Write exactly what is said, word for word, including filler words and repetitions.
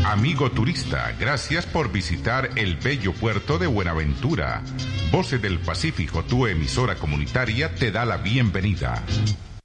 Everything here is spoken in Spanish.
Amigo turista, gracias por visitar el bello puerto de Buenaventura. Voces del Pacífico, tu emisora comunitaria, te da la bienvenida.